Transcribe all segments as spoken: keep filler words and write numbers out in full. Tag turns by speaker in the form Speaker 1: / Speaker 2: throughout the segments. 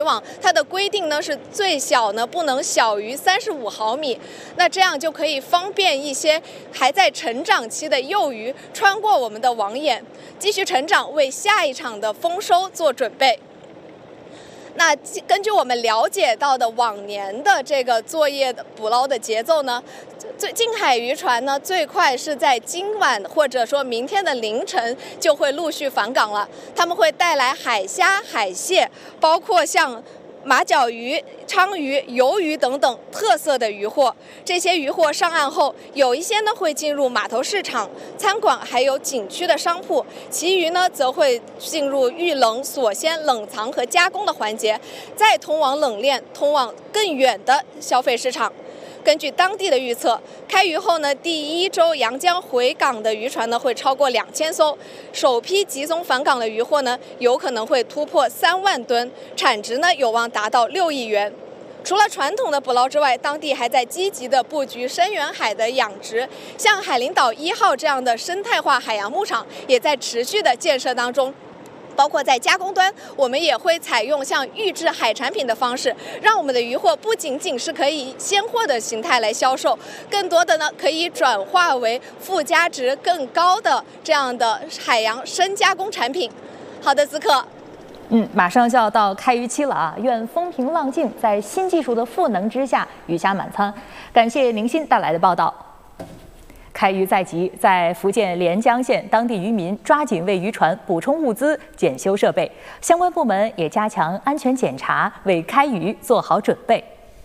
Speaker 1: 网它的规定呢是最小呢不能小于三十五毫米，那这样就可以方便一些还在成长期的幼鱼穿过我们的网眼，继续成长，为下一场的丰收做准备。那根据我们了解到的往年的这个作业的捕捞的节奏呢，最近海渔船呢最快是在今晚或者说明天的凌晨就会陆续返港了。他们会带来海虾、海蟹，包括像马脚鱼、鲳鱼、鱿鱼等等特色的渔货。这些渔货上岸后，有一些呢会进入码头市场、餐馆还有景区的商铺，其余呢则会进入预冷、锁鲜、冷藏和加工的环节，再通往冷链、通往更远的消费市场。根据当地的预测，开渔后呢，第一周阳江回港的渔船呢会超过两千艘，首批集中返港的渔获呢有可能会突破三万吨，产值呢有望达到六亿元。除了传统的捕捞之外，当地还在积极的布局深远海的养殖，像海陵岛一号这样的生态化海洋牧场也在持续的建设当中。包括在加工端，我们也会采用像预制海产品的方式，让我们的渔获不仅仅是可以鲜货的形态来销售，更多的呢可以转化为附加值更高的这样的海洋深加工产品。好的，子可。
Speaker 2: 嗯，马上就要到开渔期了啊！愿风平浪静，在新技术的赋能之下，鱼虾满仓。感谢宁鑫带来的报道。开渔在即，在福建连江县，当地渔民抓紧为渔船补充物资、检修设备，相关部门也加强安全检查，为开渔做好准备。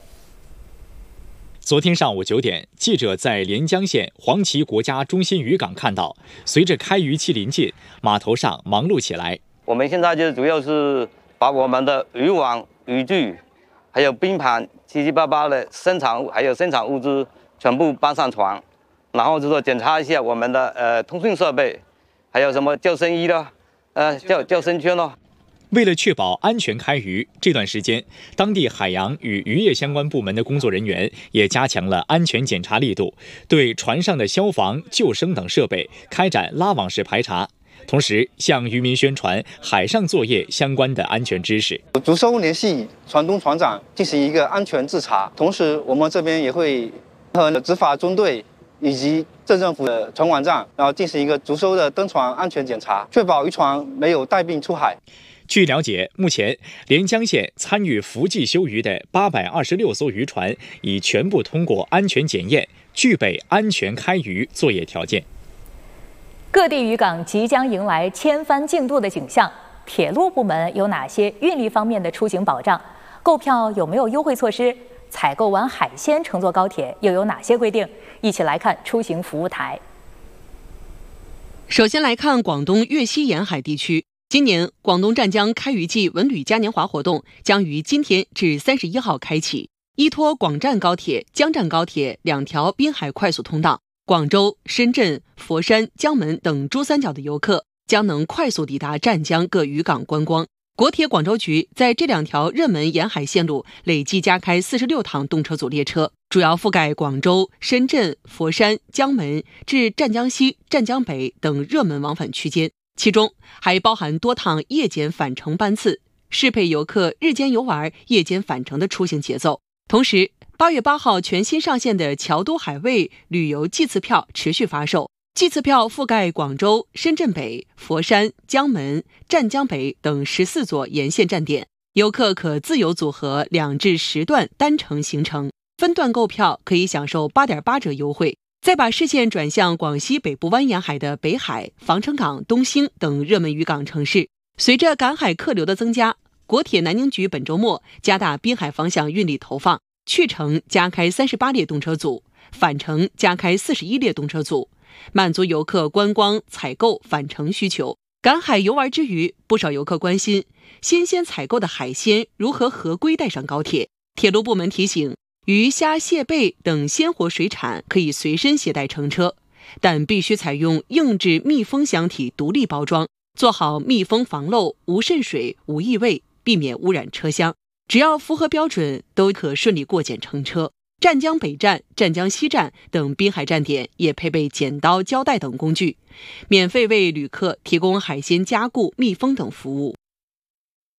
Speaker 3: 昨天上午九点，记者在连江县黄岐国家中心渔港看到，随着开渔期临近，码头上忙碌起来。
Speaker 4: 我们现在就主要是把我们的渔网、渔具，还有冰盘、七七八八的生产物，还有生产物资全部搬上船。然后就说检查一下我们的呃通讯设备，还有什么救生衣咯，呃救救生圈咯。
Speaker 3: 为了确保安全开渔，这段时间，当地海洋与渔业相关部门的工作人员也加强了安全检查力度，对船上的消防、救生等设备开展拉网式排查，同时向渔民宣传海上作业相关的安全知识。
Speaker 5: 逐艘联系船东、船长进行一个安全自查，同时我们这边也会和执法中队以及镇政府的船管站，然后进行一个逐艘的登船安全检查，确保渔船没有带病出海。
Speaker 3: 据了解，目前连江县参与福记休渔的八百二十六艘渔船已全部通过安全检验，具备安全开渔作业条件。
Speaker 2: 各地渔港即将迎来千帆竞渡的景象，铁路部门有哪些运力方面的出行保障？购票有没有优惠措施？采购完海鲜乘坐高铁又有哪些规定？一起来看出行服务台。
Speaker 6: 首先来看广东粤西沿海地区，今年广东湛江开渔季文旅嘉年华活动将于今天至三十一号开启。依托广湛高铁、江湛高铁两条滨海快速通道，广州、深圳、佛山、江门等珠三角的游客将能快速抵达湛江各渔港观光。国铁广州局在这两条热门沿海线路累计加开四十六趟动车组列车，主要覆盖广州、深圳、佛山、江门至湛江西、湛江北等热门往返区间，其中还包含多趟夜间返程班次，适配游客日间游玩、夜间返程的出行节奏。同时，八月八号全新上线的侨都海味旅游季次票持续发售。季次票覆盖广州、深圳北、佛山、江门、湛江北等十四座沿线站点，游客可自由组合两至十段单程行程，分段购票可以享受 八点八折优惠。再把视线转向广西北部湾沿海的北海、防城港、东兴等热门渔港城市，随着赶海客流的增加，国铁南宁局本周末加大滨海方向运力投放，去程加开三十八列动车组，返程加开四十一列动车组，满足游客观光、采购、返程需求。赶海游玩之余，不少游客关心新鲜采购的海鲜如何合规带上高铁。铁路部门提醒，鱼虾蟹贝等鲜活水产可以随身携带乘车，但必须采用硬质密封箱体独立包装，做好密封防漏、无渗水、无异味，避免污染车厢。只要符合标准，都可顺利过检乘车。湛江北站、湛江西站等滨海站点也配备剪刀、胶带等工具，免费为旅客提供海鲜加固、密封等服务。